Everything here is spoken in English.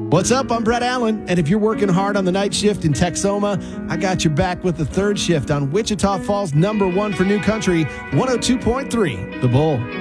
What's up? I'm Brett Allen, and if you're working hard on the night shift in Texoma, I got your back with the third shift on Wichita Falls #1 for New Country, 102.3, The Bull.